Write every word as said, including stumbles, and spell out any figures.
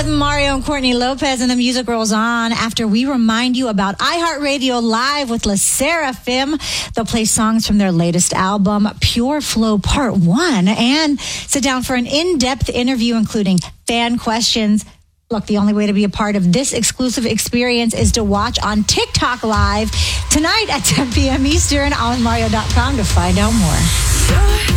with Mario and Courtney Lopez, and the music rolls on after we remind you about iHeartRadio Live with La Seraphim. They'll play songs from their latest album, Pure Flow Part one, and sit down for an in-depth interview including fan questions. Look, the only way to be a part of this exclusive experience is to watch on TikTok Live tonight at ten p.m. Eastern on Mario dot com to find out more.